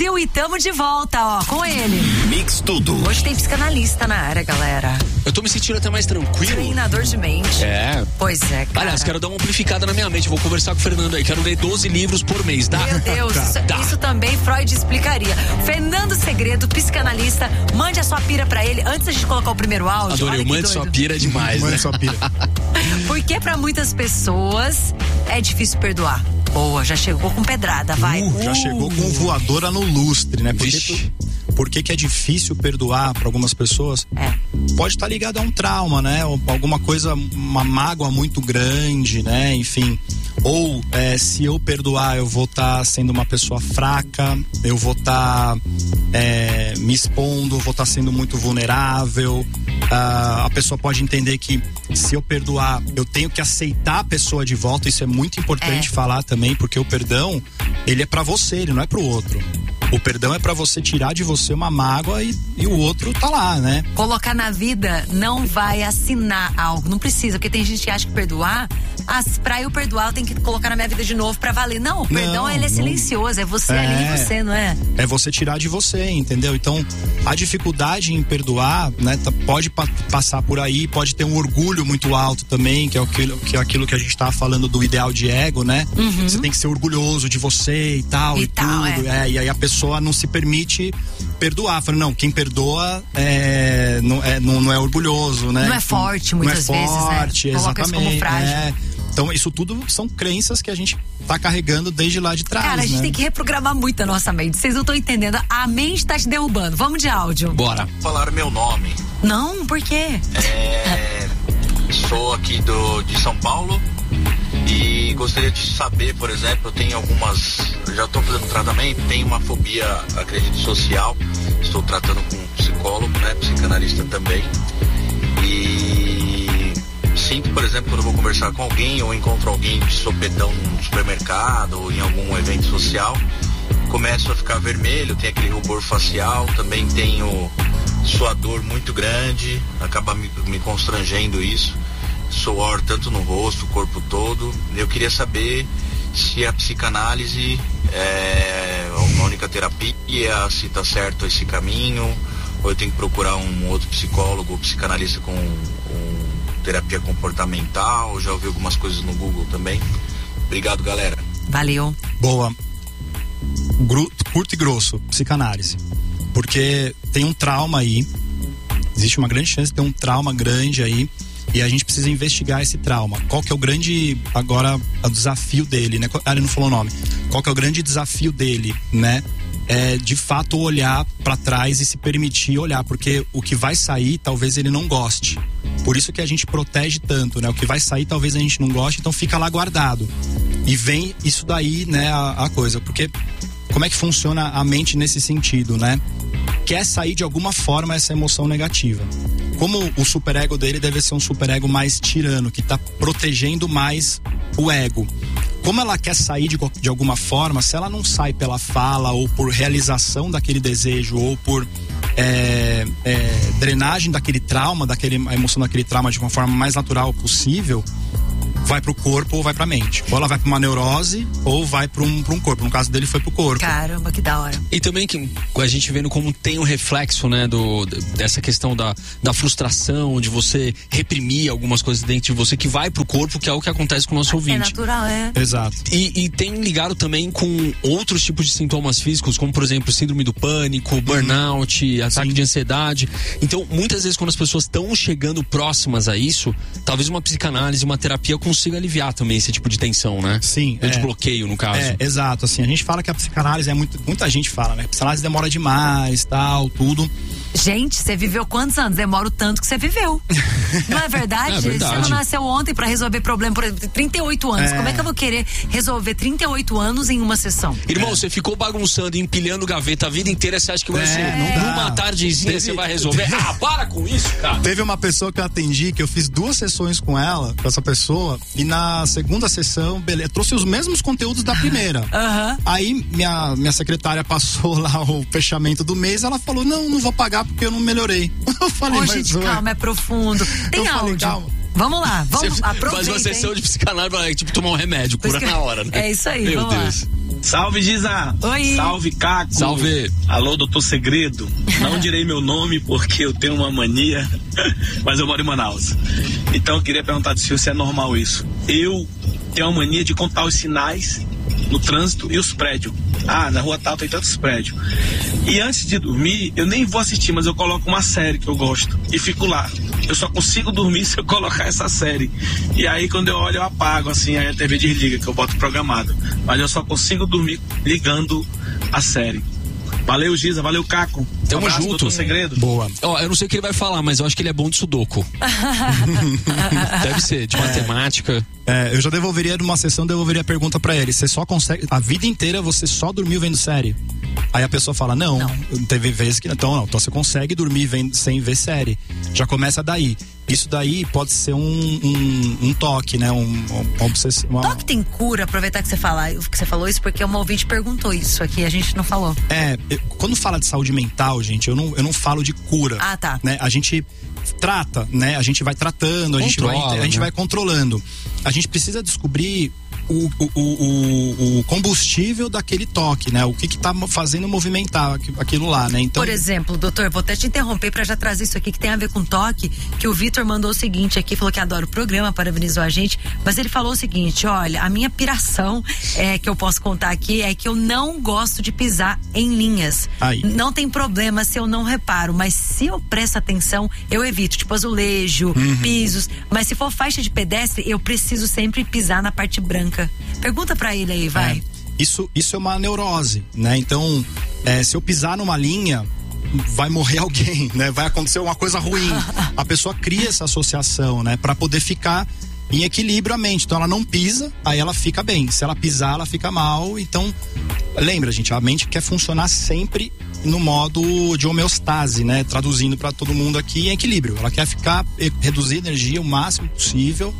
Brasil e tamo de volta, ó, com ele. Mix Tudo. Hoje tem psicanalista na área, galera. Eu tô me sentindo até mais tranquilo. Treinador de mente. É. Pois é, cara. Aliás, quero dar uma amplificada na minha mente. Vou conversar com o Fernando aí. Quero ler 12 livros por mês, tá? Meu Deus, isso também Freud explicaria. Fernando Segredo, psicanalista. Mande a sua pira pra ele antes da gente colocar o primeiro áudio. Adorei, mande sua pira demais, né? Mande sua pira. Porque pra muitas pessoas é difícil perdoar. Boa, já chegou com pedrada, vai. Já chegou com voadora no lustre, né? Vixe. Por que é difícil perdoar para algumas pessoas? Pode estar ligado a um trauma, né? Ou alguma coisa, uma mágoa muito grande, né? Enfim. Ou se eu perdoar, eu vou estar sendo uma pessoa fraca, eu vou estar me expondo, vou estar sendo muito vulnerável. A pessoa pode entender que se eu perdoar, eu tenho que aceitar a pessoa de volta. Isso é muito importante falar também, porque o perdão, ele é pra você, ele não é pro outro. O perdão é pra você tirar de você uma mágoa e o outro tá lá, né? Colocar na vida não vai assinar algo, não precisa, porque tem gente que acha que perdoar, pra eu perdoar eu tenho que colocar na minha vida de novo pra valer. Não, o perdão ele é silencioso, é você ali e você, não é? É você tirar de você, entendeu? Então, a dificuldade em perdoar, né, pode passar por aí, pode ter um orgulho muito alto também, que é aquilo que a gente tava falando do ideal de ego, né? Uhum. Você tem que ser orgulhoso de você e tal, e tudo. E aí a pessoa não se permite perdoar. Fala, não, quem perdoa não é orgulhoso, né? Não é forte, muitas vezes, né? Não é forte, exatamente. Coloca isso como frágil. Então, isso tudo são crenças que a gente tá carregando desde lá de trás. Cara, a gente tem que reprogramar muito a nossa mente. Vocês não estão entendendo. A mente tá te derrubando. Vamos de áudio. Bora. Falar meu nome. Não, por quê? Sou aqui de São Paulo e gostaria de saber, por exemplo, eu tenho eu já estou fazendo tratamento, tenho uma fobia, acredito, social. Estou tratando com um psicólogo, né? Psicanalista também. E sinto, por exemplo, quando eu vou conversar com alguém ou encontro alguém de sopetão num supermercado ou em algum evento social, começo a ficar vermelho, tem aquele rubor facial, também tenho suador muito grande, acaba me constrangendo isso, suor tanto no rosto, o corpo todo. Eu queria saber se a psicanálise é uma única terapia, se está certo esse caminho, ou eu tenho que procurar um outro psicólogo ou psicanalista com terapia comportamental. Já ouvi algumas coisas no Google também. Obrigado, galera. Valeu. Boa. Curto e grosso, psicanálise. Porque tem um trauma aí, existe uma grande chance de ter um trauma grande aí, e a gente precisa investigar esse trauma. Qual que é o grande, agora, o desafio dele, né? Ele não falou o nome. Qual que é o grande desafio dele, né? É de fato olhar pra trás e se permitir olhar, porque o que vai sair talvez ele não goste. Por isso que a gente protege tanto, né? O que vai sair talvez a gente não goste, então fica lá guardado. E vem isso daí, né, a coisa. Porque como é que funciona a mente nesse sentido, né? Quer sair de alguma forma essa emoção negativa. Como o superego dele deve ser um superego mais tirano, que tá protegendo mais o ego. Como ela quer sair de alguma forma, se ela não sai pela fala ou por realização daquele desejo ou por drenagem daquele trauma, a emoção daquele trauma de uma forma mais natural possível, vai pro corpo ou vai pra mente. Ou ela vai pra uma neurose ou vai pra um corpo. No caso dele foi pro corpo. Caramba, que da hora. E também que a gente vendo como tem um reflexo, né, dessa questão da frustração, de você reprimir algumas coisas dentro de você que vai pro corpo, que é o que acontece com o nosso ouvinte. É natural, Exato. E tem ligado também com outros tipos de sintomas físicos, como por exemplo, síndrome do pânico, burnout, ataque de ansiedade. Então, muitas vezes quando as pessoas estão chegando próximas a isso, talvez uma psicanálise, uma terapia consiga aliviar também esse tipo de tensão, né? Sim. De bloqueio, no caso. Exato. Assim, a gente fala que a psicanálise muita gente fala, né? A psicanálise demora demais, tal, tudo. Gente, você viveu quantos anos? Demora o tanto que você viveu. Não é verdade? É verdade. Você não nasceu ontem pra resolver problema, por exemplo, 38 anos. Como é que eu vou querer resolver 38 anos em uma sessão? Irmão, você ficou bagunçando, empilhando gaveta a vida inteira, você acha que vai ser numa tardezinha você vai resolver? Para com isso, cara! Teve uma pessoa que eu atendi, que eu fiz 2 sessões com ela, com essa pessoa, e na segunda sessão, beleza, trouxe os mesmos conteúdos da primeira. Aí minha secretária passou lá o fechamento do mês, ela falou, não vou pagar porque eu não melhorei. Eu falei, gente, calma, é profundo. Tem áudio. Calma. Vamos lá, aproveitem. Faz uma sessão de psicanálise, tipo tomar um remédio, cura na hora, né? É isso aí, Meu vamos Deus. lá. Salve, Giza! Oi! Salve, Caco! Salve! Alô, doutor Segredo. Não direi meu nome porque eu tenho uma mania, mas eu moro em Manaus. Então eu queria perguntar se é normal isso. Eu tenho uma mania de contar os sinais no trânsito e os prédios. Na rua tal tem tantos prédios. E antes de dormir, eu nem vou assistir, mas eu coloco uma série que eu gosto e fico lá. Eu só consigo dormir se eu colocar essa série. E aí quando eu olho eu apago, assim, aí a TV desliga, que eu boto programado. Mas eu só consigo dormir ligando a série. Valeu, Giza, valeu, Caco. Tamo junto. Doutor Segredo. Boa. Eu não sei o que ele vai falar, mas eu acho que ele é bom de sudoku. Deve ser, de matemática. Eu já devolveria numa sessão, devolveria a pergunta pra ele. Você só consegue, a vida inteira você só dormiu vendo série? Aí a pessoa fala, não. Teve vezes que então você consegue dormir sem ver série. Já começa daí. Isso daí pode ser um toque, né? Uma obsessão. Toque tem cura, aproveitar que você falou isso, porque uma ouvinte perguntou isso aqui, a gente não falou. Quando fala de saúde mental, gente, eu não falo de cura. Tá. Né? A gente trata, né? A gente vai tratando, a gente vai controlando. A gente precisa descobrir o combustível daquele toque, né? O que tá fazendo movimentar aquilo lá, né? Então, por exemplo, doutor, vou até te interromper pra já trazer isso aqui que tem a ver com toque, que o Vitor mandou o seguinte aqui, falou que adora o programa, parabenizou a gente, mas ele falou o seguinte, olha, a minha piração que eu posso contar aqui é que eu não gosto de pisar em linhas. Não tem problema se eu não reparo, mas se eu presto atenção, eu evito, tipo azulejo, pisos, mas se for faixa de pedestre, eu preciso sempre pisar na parte branca. Pergunta pra ele aí, vai. Isso é uma neurose, né? Então, se eu pisar numa linha, vai morrer alguém, né? Vai acontecer uma coisa ruim. A pessoa cria essa associação, né? Pra poder ficar em equilíbrio a mente. Então ela não pisa, aí ela fica bem. Se ela pisar, ela fica mal. Então, lembra, gente, a mente quer funcionar sempre no modo de homeostase, né? Traduzindo para todo mundo aqui, em equilíbrio. Ela quer reduzir a energia o máximo possível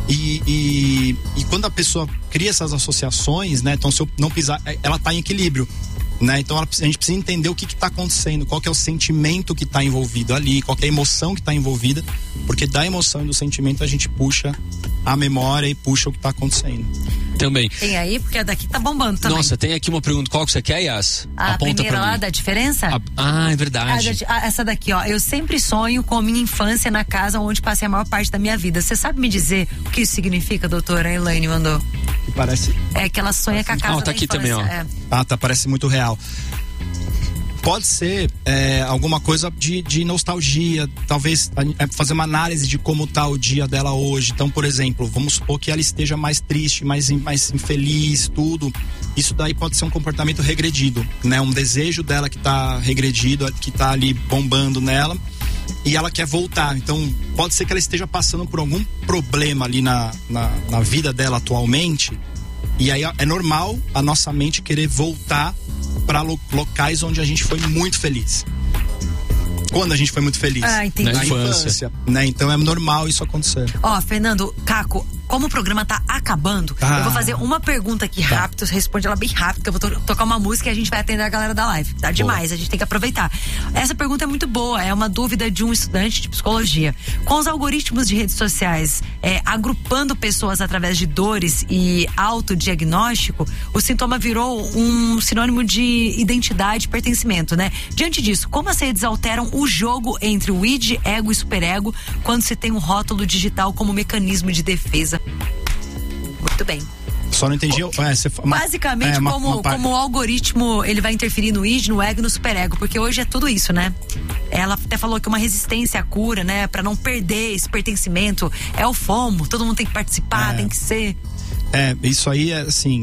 e quando a pessoa cria essas associações, né? Então se eu não pisar, ela tá em equilíbrio, né? Então a gente precisa entender o que tá acontecendo, qual que é o sentimento que tá envolvido ali, qual que é a emoção que tá envolvida, porque da emoção e do sentimento a gente puxa a memória e puxa o que tá acontecendo. Também. Tem aí, porque a daqui tá bombando também. Nossa, tem aqui uma pergunta, qual que você quer, Yas? A Aponta primeira pra lá mim. da diferença? É verdade. Essa daqui, ó, eu sempre sonho com a minha infância na casa onde passei a maior parte da minha vida. Você sabe me dizer o que isso significa, doutora? A Elaine mandou. Que parece... que ela sonha com a casa tá da aqui infância. também, ó. Parece muito real. Pode ser alguma coisa de nostalgia, talvez fazer uma análise de como tá o dia dela hoje. Então, por exemplo, vamos supor que ela esteja mais triste, mais infeliz, tudo. Isso daí pode ser um comportamento regredido, né? Um desejo dela que tá regredido, que tá ali bombando nela e ela quer voltar. Então, pode ser que ela esteja passando por algum problema ali na vida dela atualmente. E aí é normal a nossa mente querer voltar para locais onde a gente foi muito feliz. Quando a gente foi muito feliz. Entendi. Na infância. Né? Então é normal isso acontecer. Fernando, Caco, como o programa tá acabando, eu vou fazer uma pergunta aqui rápido, você responde ela bem rápido, que eu vou tocar uma música e a gente vai atender a galera da live. Tá demais, a gente tem que aproveitar. Essa pergunta é muito boa, é uma dúvida de um estudante de psicologia. Com os algoritmos de redes sociais agrupando pessoas através de dores e autodiagnóstico, o sintoma virou um sinônimo de identidade e pertencimento, né? Diante disso, como as redes alteram o jogo entre o id, ego e superego quando se tem um rótulo digital como mecanismo de defesa? Muito bem. Só não entendi. Basicamente, como o algoritmo ele vai interferir no id, no ego e no superego, porque hoje é tudo isso, né? Ela até falou que uma resistência à cura, né? Pra não perder esse pertencimento, é o FOMO, todo mundo tem que participar, tem que ser. Isso aí é assim,